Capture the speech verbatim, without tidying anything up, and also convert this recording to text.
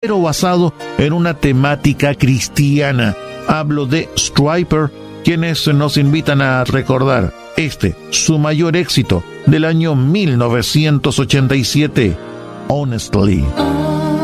pero basado en una temática cristiana. Hablo de Stryper, quienes nos invitan a recordar este, su mayor éxito del año mil novecientos ochenta y siete, Honestly.